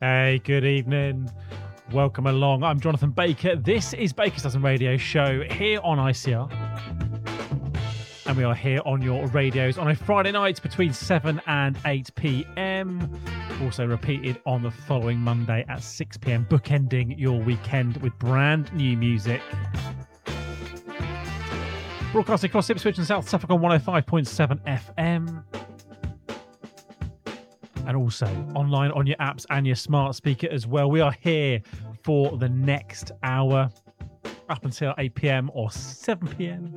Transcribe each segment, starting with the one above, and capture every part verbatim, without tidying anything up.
Hey, good evening. Welcome along. I'm Jonathan Baker. This is Baker's Dozen Radio Show here on I C R. And we are here on your radios on a Friday night between seven and eight p.m. Also repeated on the following Monday at six p.m, bookending your weekend with brand new music. Broadcasting across Ipswich and South Suffolk on one oh five point seven F M. And also online on your apps and your smart speaker as well. We are here for the next hour up until eight p.m. or seven p.m.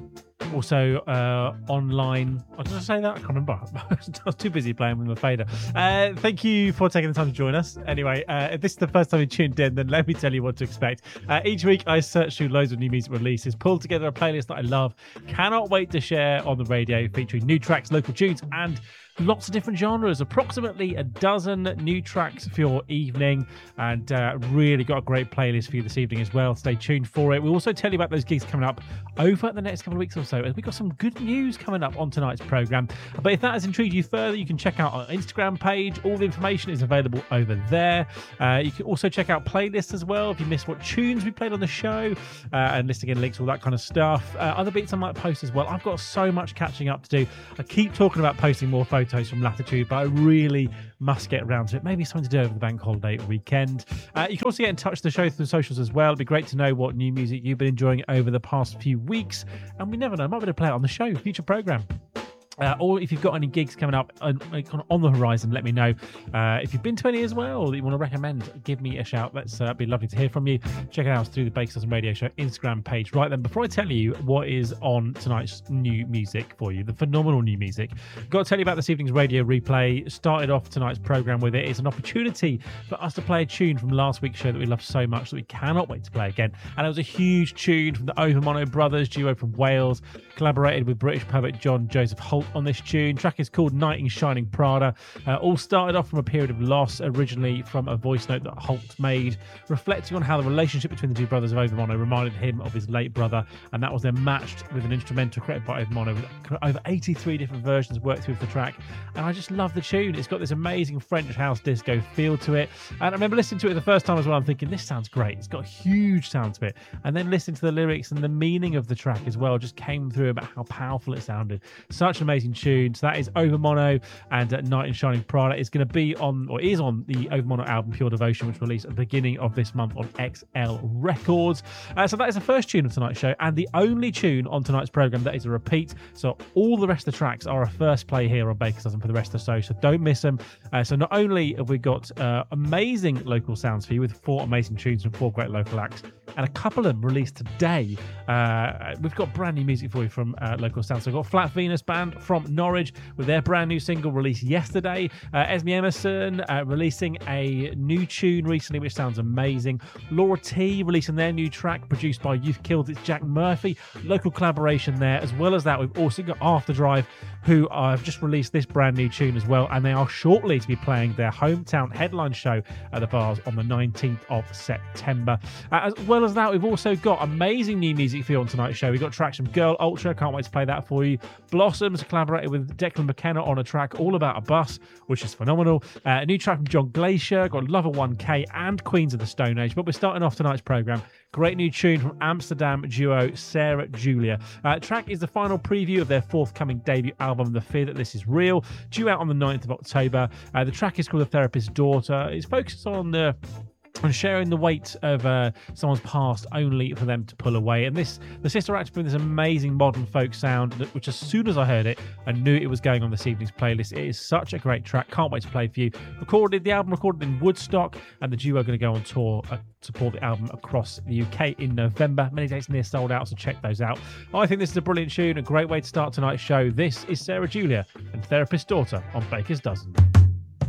Also uh, online. Oh, did I say that? I can't remember. I was too busy playing with my fader. Uh, thank you for taking the time to join us. Anyway, uh, if this is the first time you tuned in, then let me tell you what to expect. Uh, each week, I search through loads of new music releases, pull together a playlist that I love, cannot wait to share on the radio, featuring new tracks, local tunes, and lots of different genres. Approximately a dozen new tracks for your evening, and uh, really got a great playlist for you this evening as well. Stay tuned for it. We'll also tell you about those gigs coming up over the next couple of weeks or so. We've got some good news coming up on tonight's programme. But if that has intrigued you further, you can check out our Instagram page. All the information is available over there. Uh, you can also check out playlists as well if you missed what tunes we played on the show, uh, and listing in links, all that kind of stuff. Uh, other bits I might post as well. I've got so much catching up to do. I keep talking about posting more photos from Latitude, but I really must get around to it. Maybe something to do over the bank holiday weekend. Uh, you can also get in touch with the show through the socials as well. It'd be great to know what new music you've been enjoying over the past few weeks, and we never know, might be able to play it on the show, future programme. Uh, or if you've got any gigs coming up on, on the horizon, let me know. Uh, if you've been to any as well, or that you want to recommend, give me a shout. That's uh, be lovely to hear from you. Check it out through the Baker's Dozen Radio Show Instagram page. Right then, before I tell you what is on tonight's new music for you, the phenomenal new music, got to tell you about this evening's radio replay. Started off tonight's programme with it. It's an opportunity for us to play a tune from last week's show that we loved so much that we cannot wait to play again. And it was a huge tune from the Overmono Brothers, duo from Wales, collaborated with British poet John Joseph Holt on this tune. Track is called Knight in Shining Prada. Uh, all started off from a period of loss, originally from a voice note that Holt made, reflecting on how the relationship between the two brothers of Overmono reminded him of his late brother, and that was then matched with an instrumental created by Overmono with over eighty-three different versions worked through the track. And I just love the tune. It's got this amazing French house disco feel to it, and I remember listening to it the first time as well. I'm thinking, this sounds great. It's got a huge sound to it, and then listening to the lyrics and the meaning of the track as well just came through about how powerful it sounded. Such an amazing tune. So that is Overmono, and uh, Knight in Shining Prada is going to be on, or is on, the Overmono album Pure Devotion, which released at the beginning of this month on X L Records. Uh, so that is the first tune of tonight's show, and the only tune on tonight's programme that is a repeat. So all the rest of the tracks are a first play here on Baker's Dozen for the rest of the show, so don't miss them. Uh, so not only have we got uh, amazing local sounds for you with four amazing tunes from four great local acts, and a couple of them released today. Uh, we've got brand new music for you from uh, local sounds. So we've got Flat Venus Band from Norwich with their brand new single released yesterday. Uh, Esme Emerson uh, releasing a new tune recently, which sounds amazing. Laura T releasing their new track produced by Youth Killed. It's Jack Murphy. Local collaboration there. As well as that, we've also got Afterdrive, who have just released this brand new tune as well, and they are shortly to be playing their hometown headline show at the Bars on the nineteenth of September. Uh, as well as that, we've also got amazing new music for you on tonight's show. We've got tracks from Girl Ultra, can't wait to play that for you. Blossoms collaborated with Declan McKenna on a track all about a bus, which is phenomenal. Uh, a new track from John Glacier, got Lover one K and Queens of the Stone Age. But we're starting off tonight's programme. Great new tune from Amsterdam duo Sarah Julia. Uh, track is the final preview of their forthcoming debut album, The Fear That This Is Real, due out on the ninth of October. Uh, the track is called The Therapist's Daughter. It's focused on the and sharing the weight of uh, someone's past only for them to pull away. And this, the sister act bring this amazing modern folk sound, which as soon as I heard it, I knew it was going on this evening's playlist. It is such a great track. Can't wait to play for you. Recorded, the album recorded in Woodstock, and the duo are going to go on tour uh, to support the album across the U K in November. Many dates near sold out, so check those out. I think this is a brilliant tune, a great way to start tonight's show. This is Sarah Julia and Therapist's Daughter on Baker's Dozen.